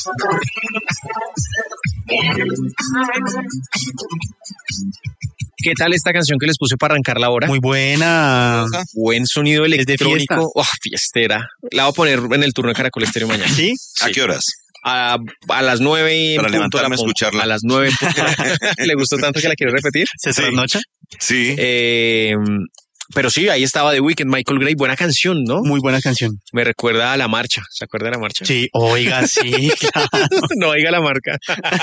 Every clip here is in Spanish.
¿Qué tal esta canción que les puse para arrancar la hora? Muy buena. Buen sonido electrónico. fiesta. Fiestera. La voy a poner en el turno de Caracol Estéreo mañana. ¿Sí? ¿A qué horas? A las 9 y Para en punto levantarme a pongo. escucharla. A las 9 en punto. ¿Le gustó tanto que la quiero repetir? ¿Se trasnocha? Sí. Pero sí, ahí estaba The Weeknd, Michael Gray. Buena canción, ¿no? Muy buena canción. Me recuerda a La Marcha. ¿Se acuerda de La Marcha? Sí, oiga, sí, claro. No oiga la marca.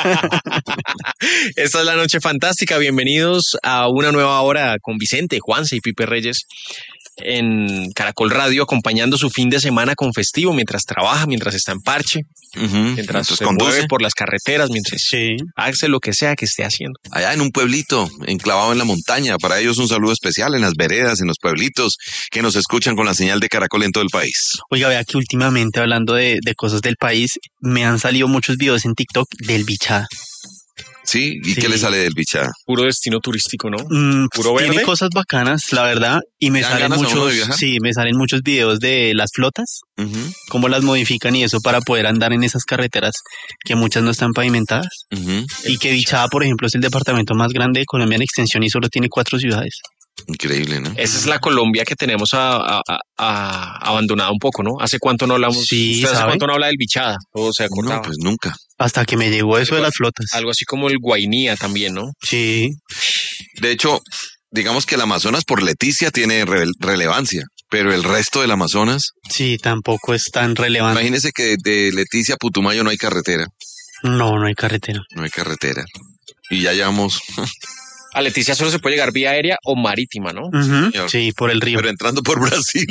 Esta es la noche fantástica. Bienvenidos a una nueva hora con Vicente, Juanse y Pipe Reyes en Caracol Radio, acompañando su fin de semana con festivo, mientras trabaja, mientras está en parche, mientras se mueve por las carreteras, mientras hace lo que sea que esté haciendo. Allá en un pueblito, enclavado en la montaña. Para ellos un saludo especial en las veredas, en los pueblitos que nos escuchan con la señal de Caracol en todo el país. Oiga, vea que últimamente, hablando de cosas del país, me han salido muchos videos en TikTok del bichada. ¿Sí? ¿Y qué le sale del bichada? Puro destino turístico, ¿no? Puro verde. Tiene cosas bacanas, la verdad, y me salen muchos videos de las flotas, cómo las modifican y eso para poder andar en esas carreteras que muchas no están pavimentadas. Y que Bichada, por ejemplo, es el departamento más grande de Colombia en extensión y solo tiene 4 ciudades. Increíble, ¿no? Esa es la Colombia que tenemos abandonada un poco, ¿no? ¿Hace cuánto no hablamos? Sí, ¿Hace cuánto no habla del Bichada? ¿O se acordaba? No, pues nunca. Hasta que me llegó eso de las flotas. Algo así como el Guainía también, ¿no? Sí. De hecho, digamos que el Amazonas por Leticia tiene relevancia, pero el resto del Amazonas... Sí, tampoco es tan relevante. Imagínese que de Leticia a Putumayo no hay carretera. No hay carretera. No hay carretera. Y ya llevamos... A Leticia solo se puede llegar vía aérea o marítima, ¿no? Sí, por el río. Pero entrando por Brasil.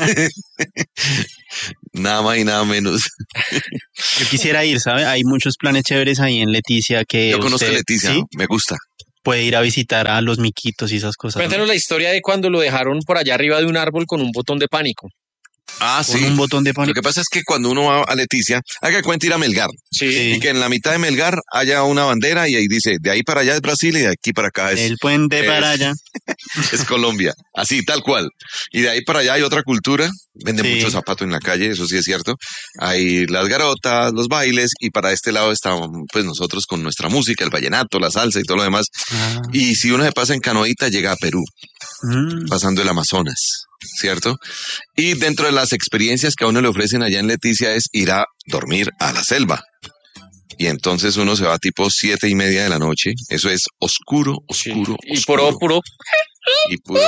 Nada más y nada menos. Yo quisiera ir, ¿sabe? Hay muchos planes chéveres ahí en Leticia que yo conozco Leticia, ¿sí? Me gusta. Puede ir a visitar a los miquitos y esas cosas. Cuéntanos la historia de cuando lo dejaron por allá arriba de un árbol con un botón de pánico. Ah, con un botón de pánico. Lo que pasa es que cuando uno va a Leticia, haga cuenta ir a Melgar. Sí. Y que en la mitad de Melgar haya una bandera y ahí dice, de ahí para allá es Brasil y de aquí para acá es... El puente para allá. Es Colombia. Así, tal cual. Y de ahí para allá hay otra cultura. Venden muchos zapatos en la calle, eso sí es cierto. Hay las garotas, los bailes, y para este lado estamos pues nosotros con nuestra música, el vallenato, la salsa y todo lo demás. Y si uno se pasa en canoita, llega a Perú, pasando el Amazonas. ¿Cierto? Y dentro de las experiencias que a uno le ofrecen allá en Leticia es ir a dormir a la selva. Y entonces uno se va tipo 7:30 de la noche. Eso es oscuro. Y puro. Y puro.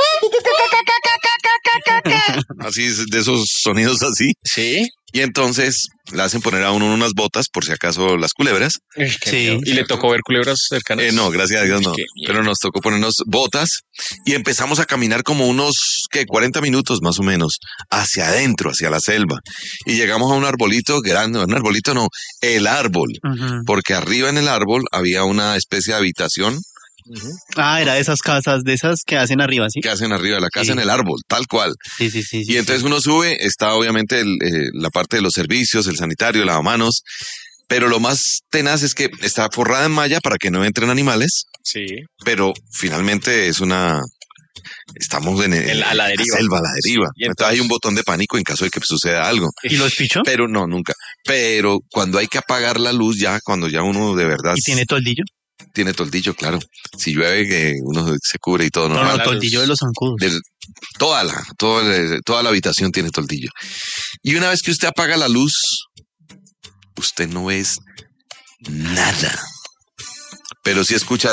Así, de esos sonidos así. Sí. Y entonces le hacen poner a uno unas botas por si acaso las culebras. Sí. ¿Y le tocó ver culebras cercanas? No, gracias a Dios no. Pero nos tocó ponernos botas y empezamos a caminar como unos 40 minutos más o menos hacia adentro, hacia la selva. Y llegamos a un arbolito grande, el árbol. Porque arriba en el árbol había una especie de habitación. Era de esas casas, de esas que hacen arriba, ¿sí? Que hacen arriba, la casa en el árbol, tal cual. Sí. Y entonces uno sube, está obviamente la parte de los servicios, el sanitario, el lavamanos, pero lo más tenaz es que está forrada en malla para que no entren animales. Sí. Pero finalmente estamos en la deriva. Selva, a la deriva. Entonces hay un botón de pánico en caso de que suceda algo. ¿Y lo despichó? Pero no, nunca. Pero cuando hay que apagar la luz cuando ya uno de verdad... ¿Y tiene toldillo? Tiene toldillo, claro. Si llueve, que uno se cubre y todo. No, toldillo de los zancudos. Toda la habitación tiene toldillo. Y una vez que usted apaga la luz, usted no ve nada. Pero sí escucha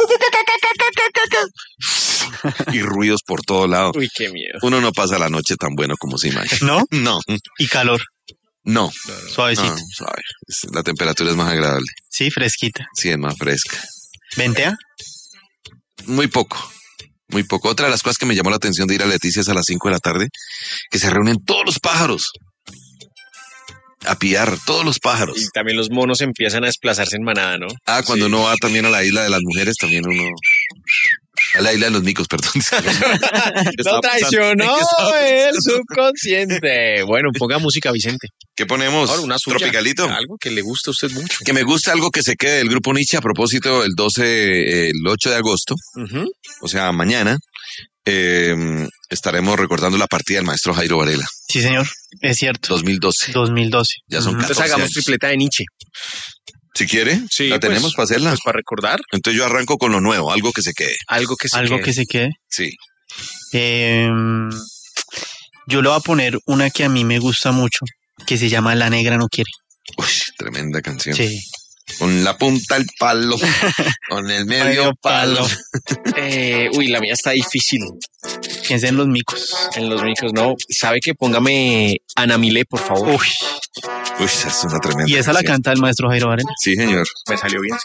y ruidos por todo lado. Uy, qué miedo. Uno no pasa la noche tan bueno como se imagina. ¿No? No. ¿Y calor? No. Suavecito. No, suave. La temperatura es más agradable. Sí, fresquita. Sí, es más fresca. ¿Ventea? Muy poco. Otra de las cosas que me llamó la atención de ir a Leticia es a las 5 de la tarde, que se reúnen todos los pájaros. A piar, todos los pájaros. Y también los monos empiezan a desplazarse en manada, ¿no? Cuando uno va también a la isla de las mujeres, también uno... A la isla de los micos, perdón. Lo traicionó el subconsciente. Bueno, ponga música, Vicente. ¿Qué ponemos? Ahora, una suya, ¿Tropicalito? Algo que le guste a usted mucho. Que me guste algo que se quede del grupo Nietzsche a propósito el 8 de agosto. O sea, mañana. estaremos recordando la partida del maestro Jairo Varela. Sí, señor, es cierto. 2012. Ya son 14 Entonces hagamos años. tripleta de Nietzsche. Si quiere, Sí, la tenemos para hacerla. Pues para recordar. Entonces yo arranco con lo nuevo, algo que se quede. Algo que se quede. Sí. Yo le voy a poner una que a mí me gusta mucho, que se llama La Negra No Quiere. Uy, tremenda canción. Sí. Con la punta al palo, con el medio palo. La mía está difícil. Piensa en los micos. En los micos, no. ¿Sabe que póngame Ana Milé, por favor? Uy, esa es una tremenda Y esa canción. la canta el maestro Jairo Varela. Sí, señor. Me salió bien.